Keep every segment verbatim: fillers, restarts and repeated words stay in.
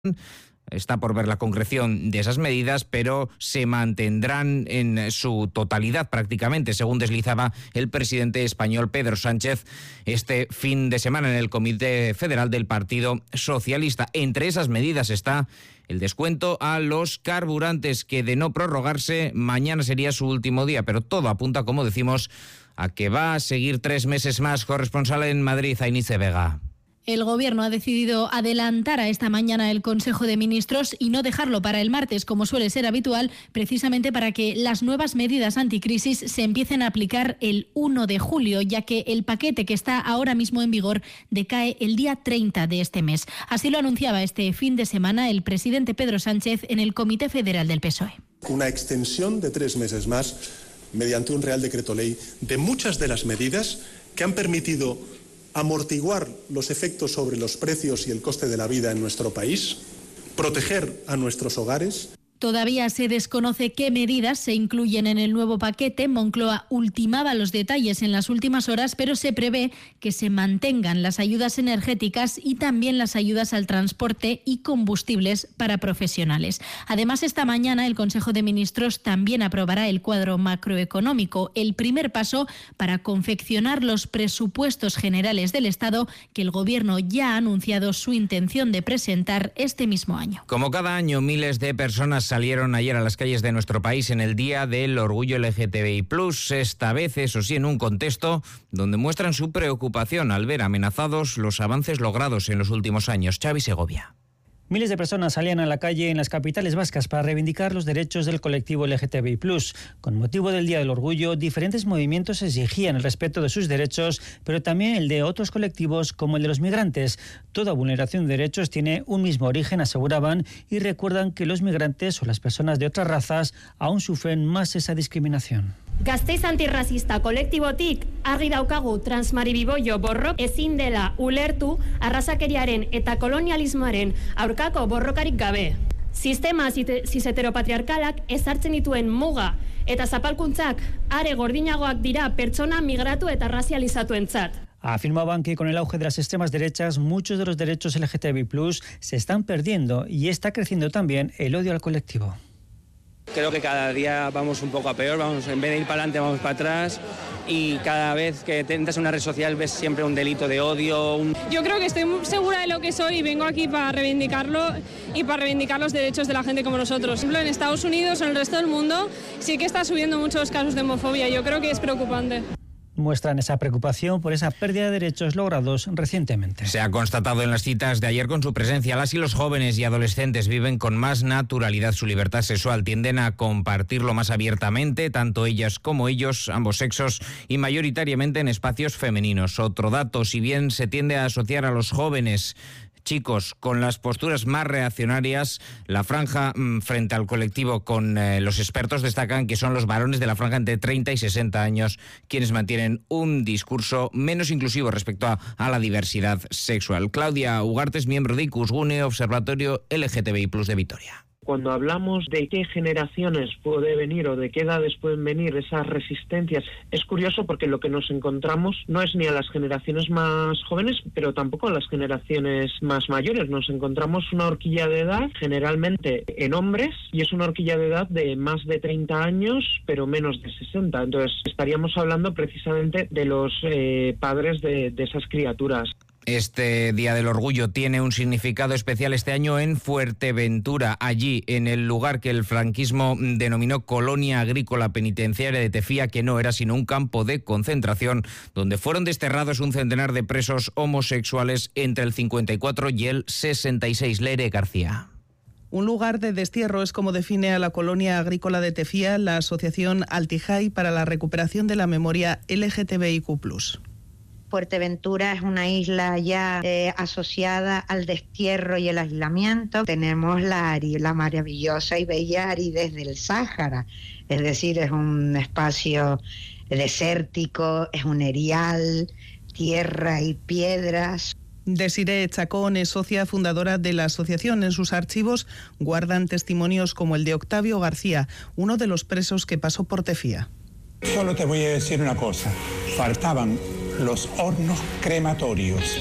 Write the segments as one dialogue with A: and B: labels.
A: Está por ver la concreción de esas medidas, pero se mantendrán en su totalidad prácticamente, según deslizaba el presidente español Pedro Sánchez este fin de semana en el Comité Federal del Partido Socialista. Entre esas medidas está el descuento a los carburantes, que de no prorrogarse, mañana sería su último día, pero todo apunta, como decimos, a que va a seguir tres meses más. Corresponsal en Madrid, Ainice Vega.
B: El Gobierno ha decidido adelantar a esta mañana el Consejo de Ministros y no dejarlo para el martes, como suele ser habitual, precisamente para que las nuevas medidas anticrisis se empiecen a aplicar el uno de julio, ya que el paquete que está ahora mismo en vigor decae el día treinta de este mes. Así lo anunciaba este fin de semana el presidente Pedro Sánchez en el Comité Federal del P S O E.
C: Una extensión de tres meses más, mediante un Real Decreto Ley, de muchas de las medidas que han permitido amortiguar los efectos sobre los precios y el coste de la vida en nuestro país, proteger a nuestros hogares.
B: Todavía se desconoce qué medidas se incluyen en el nuevo paquete. Moncloa ultimaba los detalles en las últimas horas, pero se prevé que se mantengan las ayudas energéticas y también las ayudas al transporte y combustibles para profesionales. Además, esta mañana el Consejo de Ministros también aprobará el cuadro macroeconómico, el primer paso para confeccionar los presupuestos generales del Estado que el Gobierno ya ha anunciado su intención de presentar este mismo año.
A: Como cada año, miles de personas salieron ayer a las calles de nuestro país en el Día del Orgullo L G T B I plus, esta vez, eso sí, en un contexto donde muestran su preocupación al ver amenazados los avances logrados en los últimos años. Xavi Segovia.
D: Miles de personas salían a la calle en las capitales vascas para reivindicar los derechos del colectivo L G T B I plus. Con motivo del Día del Orgullo, diferentes movimientos exigían el respeto de sus derechos, pero también el de otros colectivos como el de los migrantes. Toda vulneración de derechos tiene un mismo origen, aseguraban, y recuerdan que los migrantes o las personas de otras razas aún sufren más esa discriminación.
E: Gasteiz antirrazista kolektibotik argi daukagu transmaribiboio borrok ezin dela ulertu arrazakeriaren eta kolonialismoaren aurkako borrokarik gabe. Sistema cis-heteropatriarkalak ezartzen dituen muga eta zapalkuntzak are gordinagoak dira pertsona migratu eta razializatuentzat.
D: Afirmaban que con el auge de las extremas derechas, muchos de los derechos L G T B I plus se están perdiendo y está creciendo también el odio al colectivo.
F: Creo que cada día vamos un poco a peor, vamos, en vez de ir para adelante vamos para atrás, y cada vez que te entras en una red social ves siempre un delito de odio. Un...
G: Yo creo que estoy segura de lo que soy y vengo aquí para reivindicarlo y para reivindicar los derechos de la gente como nosotros. Por ejemplo, en Estados Unidos o en el resto del mundo sí que está subiendo muchos casos de homofobia. Yo creo que es preocupante.
D: Muestran esa preocupación por esa pérdida de derechos logrados recientemente.
A: Se ha constatado en las citas de ayer con su presencia. Las y los jóvenes y adolescentes viven con más naturalidad su libertad sexual. Tienden a compartirlo más abiertamente, tanto ellas como ellos, ambos sexos, y mayoritariamente en espacios femeninos. Otro dato, si bien se tiende a asociar a los jóvenes chicos con las posturas más reaccionarias, la franja mmm, frente al colectivo con eh, los expertos destacan que son los varones de la franja entre treinta y sesenta años quienes mantienen un discurso menos inclusivo respecto a, a la diversidad sexual. Claudia Ugarte es miembro de Ikusgune, Observatorio L G T B I plus de Vitoria.
H: Cuando hablamos de qué generaciones puede venir o de qué edades pueden venir esas resistencias, es curioso porque lo que nos encontramos no es ni a las generaciones más jóvenes, pero tampoco a las generaciones más mayores. Nos encontramos una horquilla de edad generalmente en hombres y es una horquilla de edad de más de treinta años, pero menos de sesenta. Entonces estaríamos hablando precisamente de los eh, padres de, de esas criaturas.
A: Este Día del Orgullo tiene un significado especial este año en Fuerteventura. Allí, en el lugar que el franquismo denominó Colonia Agrícola Penitenciaria de Tefía, que no era sino un campo de concentración, donde fueron desterrados un centenar de presos homosexuales entre el cincuenta y cuatro y el sesenta y seis. Lere García.
I: Un lugar de destierro es como define a la Colonia Agrícola de Tefía la asociación Altijai para la recuperación de la memoria L G T B I Q plus.
J: Fuerteventura es una isla ya eh, asociada al destierro y el aislamiento. Tenemos la, la maravillosa y bella aridez del Sáhara, es decir, es un espacio desértico, es un erial, tierra y piedras.
I: Desiree Chacón es socia fundadora de la asociación. En sus archivos guardan testimonios como el de Octavio García, uno de los presos que pasó por Tefía.
K: Solo te voy a decir una cosa, faltaban los hornos crematorios,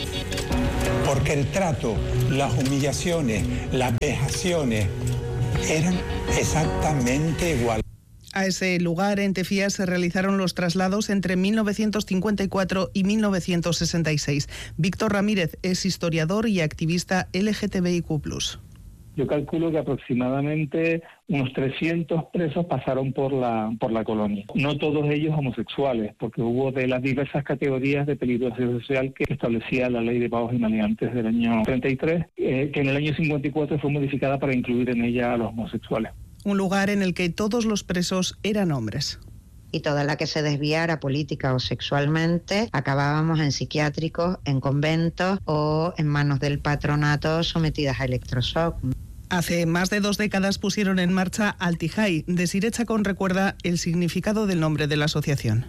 K: porque el trato, las humillaciones, las vejaciones eran exactamente iguales.
I: A ese lugar en Tefía se realizaron los traslados entre mil novecientos cincuenta y cuatro y mil novecientos sesenta y seis. Víctor Ramírez es historiador y activista L G T B I Q plus.
L: Yo calculo que aproximadamente unos trescientos presos pasaron por la por la colonia. No todos ellos homosexuales, porque hubo de las diversas categorías de peligrosidad social que establecía la ley de pagos y maleantes del año treinta y tres, eh, que en el año cincuenta y cuatro fue modificada para incluir en ella a los homosexuales.
I: Un lugar en el que todos los presos eran hombres.
J: Y toda la que se desviara política o sexualmente, acabábamos en psiquiátricos, en conventos o en manos del patronato sometidas a electroshock.
I: Hace más de dos décadas pusieron en marcha Altijai. Desiree Chacón recuerda el significado del nombre de la asociación.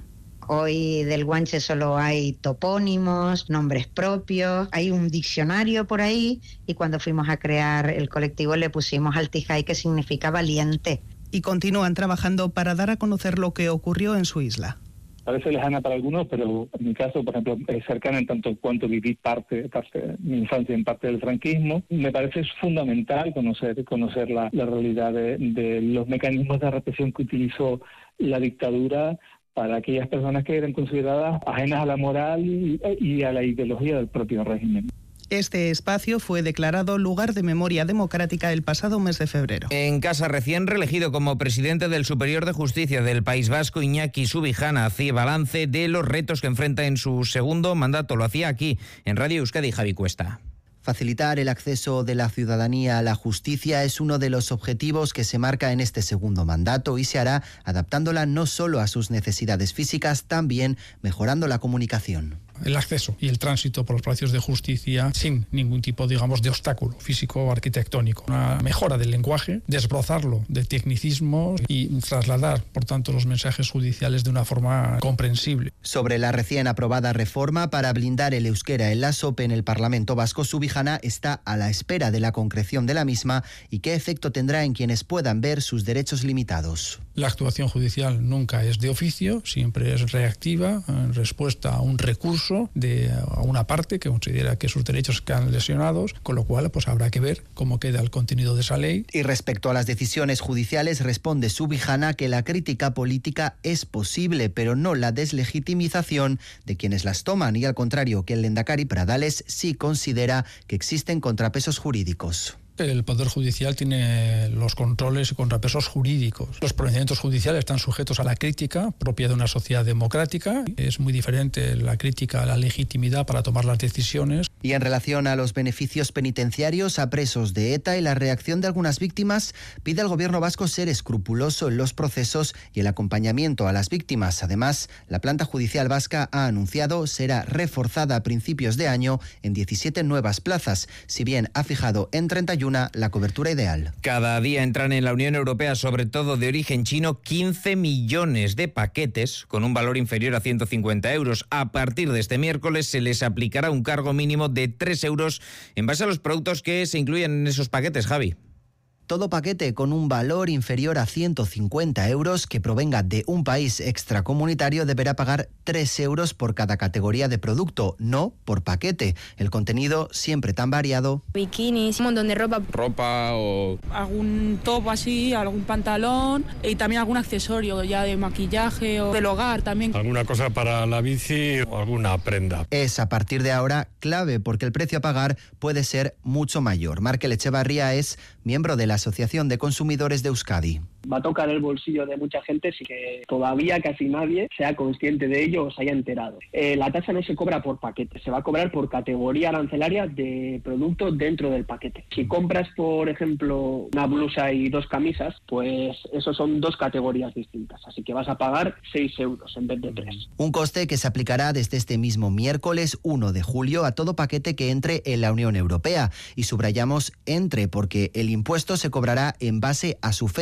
J: Hoy del Guanche solo hay topónimos, nombres propios, hay un diccionario por ahí y cuando fuimos a crear el colectivo le pusimos Altijai, que significa valiente.
I: Y continúan trabajando para dar a conocer lo que ocurrió en su isla.
L: Parece lejana para algunos, pero en mi caso, por ejemplo, es cercana en tanto cuanto viví parte, parte de mi infancia en parte del franquismo. Me parece fundamental conocer conocer la, la realidad de, de los mecanismos de represión que utilizó la dictadura para aquellas personas que eran consideradas ajenas a la moral y, y a la ideología del propio régimen.
I: Este espacio fue declarado lugar de memoria democrática el pasado mes de febrero.
A: En casa, recién reelegido como presidente del Superior de Justicia del País Vasco, Iñaki Subijana hacía balance de los retos que enfrenta en su segundo mandato. Lo hacía aquí, en Radio Euskadi, Javi Cuesta.
M: Facilitar el acceso de la ciudadanía a la justicia es uno de los objetivos que se marca en este segundo mandato y se hará adaptándola no solo a sus necesidades físicas, también mejorando la comunicación.
N: El acceso y el tránsito por los palacios de justicia sin ningún tipo, digamos, de obstáculo físico o arquitectónico. Una mejora del lenguaje, desbrozarlo de tecnicismos y trasladar, por tanto, los mensajes judiciales de una forma comprensible.
M: Sobre la recién aprobada reforma para blindar el euskera en la S O P en el Parlamento Vasco, Subijana está a la espera de la concreción de la misma y qué efecto tendrá en quienes puedan ver sus derechos limitados.
N: La actuación judicial nunca es de oficio, siempre es reactiva en respuesta a un recurso de a una parte que considera que sus derechos quedan lesionados, con lo cual pues habrá que ver cómo queda el contenido de esa ley.
M: Y respecto a las decisiones judiciales, responde Subijana que la crítica política es posible, pero no la deslegitimización de quienes las toman, y al contrario que el Lehendakari Pradales sí considera que existen contrapesos jurídicos.
N: El Poder Judicial tiene los controles y contrapesos jurídicos. Los procedimientos judiciales están sujetos a la crítica propia de una sociedad democrática. Es muy diferente la crítica a la legitimidad para tomar las decisiones.
M: Y en relación a los beneficios penitenciarios a presos de ETA y la reacción de algunas víctimas, pide al Gobierno vasco ser escrupuloso en los procesos y el acompañamiento a las víctimas. Además, la planta judicial vasca ha anunciado será reforzada a principios de año en diecisiete nuevas plazas, si bien ha fijado en treinta y uno la cobertura ideal.
A: Cada día entran en la Unión Europea, sobre todo de origen chino, quince millones de paquetes con un valor inferior a ciento cincuenta euros. A partir de este miércoles se les aplicará un cargo mínimo de tres euros en base a los productos que se incluyen en esos paquetes, Javi.
M: Todo paquete con un valor inferior a ciento cincuenta euros que provenga de un país extracomunitario deberá pagar tres euros por cada categoría de producto, no por paquete. El contenido siempre tan variado.
O: Bikinis, un montón de ropa.
P: Ropa o...
Q: algún top así, algún pantalón y también algún accesorio ya de maquillaje o del hogar también.
P: Alguna cosa para la bici o alguna prenda.
M: Es a partir de ahora clave porque el precio a pagar puede ser mucho mayor. Markel Echevarría es miembro de la Asociación de Consumidores de Euskadi.
R: Va a tocar el bolsillo de mucha gente sin que todavía casi nadie sea consciente de ello o se haya enterado. Eh, la tasa no se cobra por paquete, se va a cobrar por categoría arancelaria de producto dentro del paquete. Si compras, por ejemplo, una blusa y dos camisas, pues eso son dos categorías distintas, así que vas a pagar seis euros en vez de tres.
M: Un coste que se aplicará desde este mismo miércoles uno de julio a todo paquete que entre en la Unión Europea. Y subrayamos entre porque el impuesto se cobrará en base a su fecha de entrada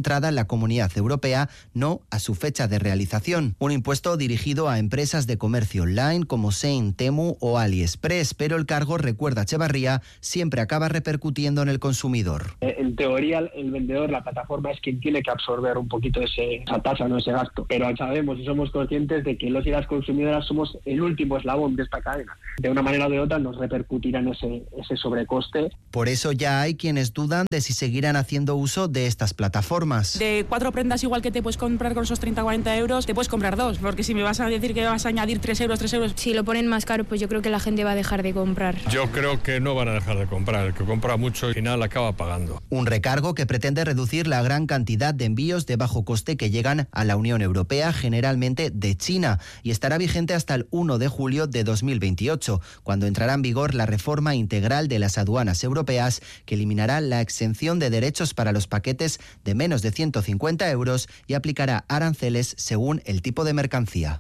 M: entrada en la Comunidad Europea, no a su fecha de realización. Un impuesto dirigido a empresas de comercio online como Shein, Temu o AliExpress, pero el cargo, recuerda Echevarría, siempre acaba repercutiendo en el consumidor.
R: En teoría, el vendedor, la plataforma, es quien tiene que absorber un poquito ese, esa tasa, no ese gasto. Pero sabemos y somos conscientes de que los y las consumidoras somos el último eslabón de esta cadena. De una manera o de otra nos repercutirán ese, ese sobrecoste.
M: Por eso ya hay quienes dudan de si seguirán haciendo uso de estas plataformas.
Q: De cuatro prendas igual que te puedes comprar con esos treinta a cuarenta euros, te puedes comprar dos, porque si me vas a decir que vas a añadir tres euros, tres euros...
O: Si lo ponen más caro, pues yo creo que la gente va a dejar de comprar.
P: Yo creo que no van a dejar de comprar, el que compra mucho al final acaba pagando.
M: Un recargo que pretende reducir la gran cantidad de envíos de bajo coste que llegan a la Unión Europea, generalmente de China, y estará vigente hasta el uno de julio de dos mil veintiocho, cuando entrará en vigor la reforma integral de las aduanas europeas, que eliminará la exención de derechos para los paquetes de menos de ciento cincuenta euros y aplicará aranceles según el tipo de mercancía.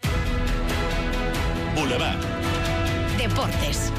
S: Boulevard.
T: Deportes.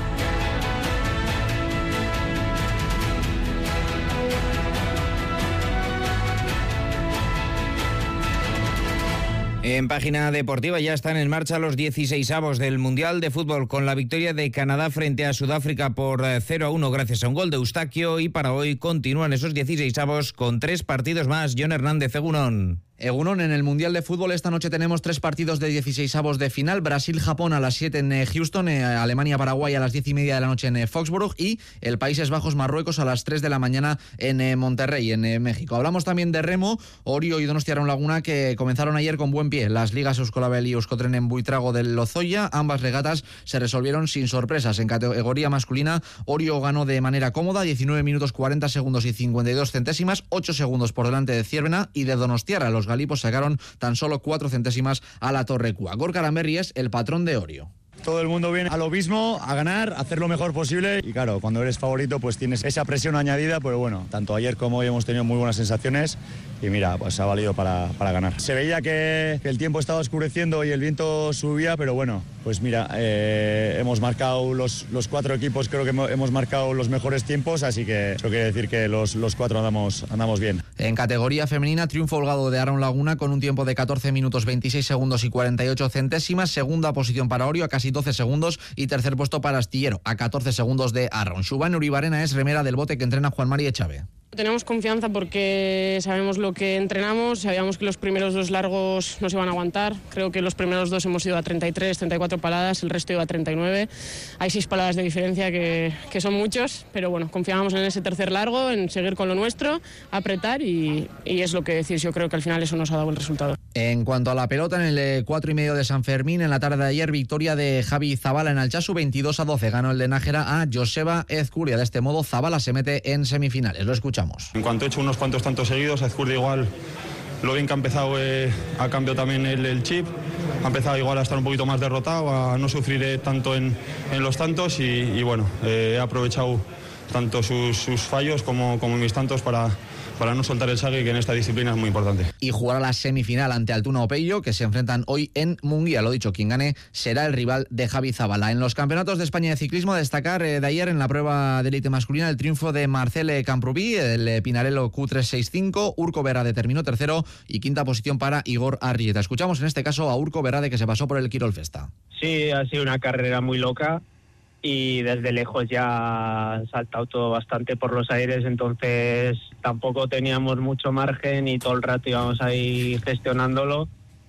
A: En página deportiva ya están en marcha los dieciseisavos del Mundial de Fútbol, con la victoria de Canadá frente a Sudáfrica por cero a uno gracias a un gol de Eustaquio, y para hoy continúan esos dieciseisavos con tres partidos más. John Hernández, Egunon.
U: Egunon, en el Mundial de Fútbol esta noche tenemos tres partidos de dieciseisavos de final. Brasil-Japón a las siete en Houston, eh, Alemania-Paraguay a las diez y media de la noche en eh, Foxborough y el Países Bajos-Marruecos a las tres de la mañana en eh, Monterrey, en eh, México. Hablamos también de remo, Orio y Donostiarra Laguna, que comenzaron ayer con buen pie. Las ligas Euskolabel y Euskotren en Buitrago del Lozoya, ambas regatas se resolvieron sin sorpresas. En categoría masculina, Orio ganó de manera cómoda, diecinueve minutos cuarenta segundos y cincuenta y dos centésimas, ocho segundos por delante de Ciervena y de Donostiarra. Los galipos sacaron tan solo cuatro centésimas a la Torrecua. Gorka Aranberri es el patrón de Orio.
V: Todo el mundo viene a lo mismo, a ganar, a hacer lo mejor posible y claro, cuando eres favorito pues tienes esa presión añadida, pero bueno, tanto ayer como hoy hemos tenido muy buenas sensaciones y mira, pues ha valido para, para ganar. Se veía que, que el tiempo estaba oscureciendo y el viento subía, pero bueno, pues mira, eh, hemos marcado los, los cuatro equipos, creo que hemos marcado los mejores tiempos, así que eso quiere decir que los, los cuatro andamos, andamos bien.
U: En categoría femenina, triunfo holgado de Aaron Laguna con un tiempo de catorce minutos veintiséis segundos y cuarenta y ocho centésimas, segunda posición para Orio a casi doce segundos y tercer puesto para Astillero a catorce segundos de Aaron. Shubán Uribarena es remera del bote que entrena Juan Mari Echave.
W: Tenemos confianza porque sabemos lo que entrenamos, sabíamos que los primeros dos largos nos iban a aguantar. Creo que los primeros dos hemos ido a treinta y tres, treinta y cuatro paladas, el resto iba a treinta y nueve. Hay seis paladas de diferencia que, que son muchos, pero bueno, confiábamos en ese tercer largo, en seguir con lo nuestro, apretar y, y es lo que decís. Yo creo que al final eso nos ha dado el resultado.
U: En cuanto a la pelota, en el cuatro y medio de San Fermín, en la tarde de ayer, victoria de Javi Zabala en Altsasu, veintidós a doce. Ganó el de Nájera a Joseba Ezcuria. De este modo, Zabala se mete en semifinales. Lo escuchamos.
X: En cuanto he hecho unos cuantos tantos seguidos, Ezcuria igual, lo bien que ha empezado, eh, ha cambiado también el, el chip, ha empezado igual a estar un poquito más derrotado, a no sufrir eh, tanto en, en los tantos y, y bueno, eh, he aprovechado tanto sus, sus fallos como, como mis tantos para... para no soltar el saque, que en esta disciplina es muy importante.
U: Y jugará la semifinal ante Altuna o Peio, que se enfrentan hoy en Munguía. Lo dicho, quien gane será el rival de Javi Zabala. En los campeonatos de España de ciclismo, a destacar eh, de ayer en la prueba de élite masculina el triunfo de Marcel Camprubí, el Pinarello Q trescientos sesenta y cinco. Urco Berrade terminó tercero y quinta posición para Igor Arrieta. Escuchamos en este caso a Urco Berrade, que se pasó por el Quirol Festa.
Y: Sí, ha sido una carrera muy loca y desde lejos ya ha saltado todo bastante por los aires, entonces tampoco teníamos mucho margen y todo el rato íbamos ahí gestionándolo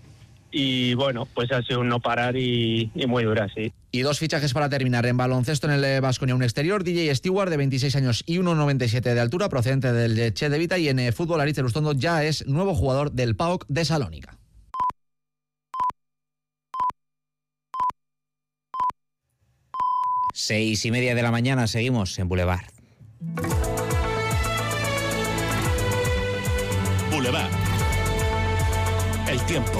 Y: y bueno, pues ha sido un no parar y, y muy dura, sí.
U: Y dos fichajes para terminar. En baloncesto en el Baskonia, un exterior, D J Stewart, de veintiséis años y uno noventa y siete de altura, procedente del Che de Vita, y en fútbol Aritz Elustondo ya es nuevo jugador del P A O K de Salónica.
A: Seis y media de la mañana, seguimos en Boulevard.
S: Boulevard. El tiempo.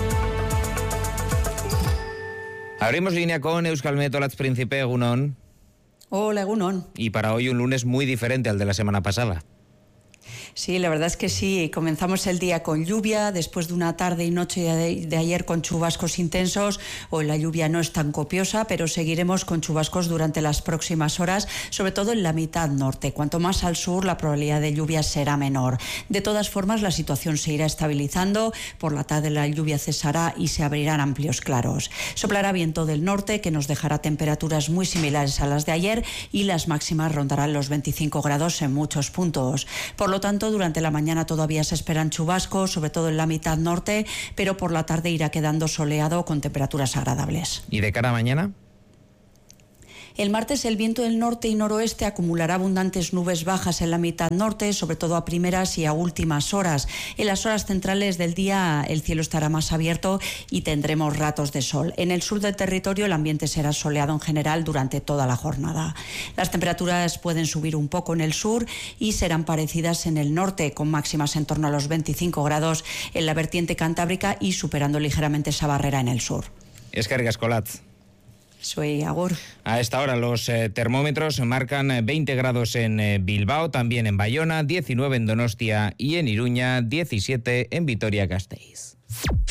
A: Abrimos línea con Euskalmet Olatz Príncipe, Egunon.
Z: Hola, Egunon.
A: Y para hoy un lunes muy diferente al de la semana pasada.
B: Sí, la verdad es que sí. Comenzamos el día con lluvia, después de una tarde y noche de, de ayer con chubascos intensos. Hoy la lluvia no es tan copiosa, pero seguiremos con chubascos durante las próximas horas, sobre todo en la mitad norte. Cuanto más al sur, la probabilidad de lluvia será menor. De todas formas, la situación se irá estabilizando. Por la tarde la lluvia cesará y se abrirán amplios claros. Soplará viento del norte, que nos dejará temperaturas muy similares a las de ayer, y las máximas rondarán los veinticinco grados en muchos puntos. Por lo tanto, durante la mañana todavía se esperan chubascos, sobre todo en la mitad norte, pero por la tarde irá quedando soleado con temperaturas agradables.
A: ¿Y de cara a mañana?
B: El martes el viento del norte y noroeste acumulará abundantes nubes bajas en la mitad norte, sobre todo a primeras y a últimas horas. En las horas centrales del día el cielo estará más abierto y tendremos ratos de sol. En el sur del territorio el ambiente será soleado en general durante toda la jornada. Las temperaturas pueden subir un poco en el sur y serán parecidas en el norte, con máximas en torno a los veinticinco grados en la vertiente cantábrica y superando ligeramente esa barrera en el sur.
A: Eskerrik asko, Latz.
B: Soy Agur.
A: A esta hora los eh, termómetros marcan veinte grados en eh, Bilbao, también en Bayona, diecinueve en Donostia y en Iruña, diecisiete en Vitoria-Gasteiz.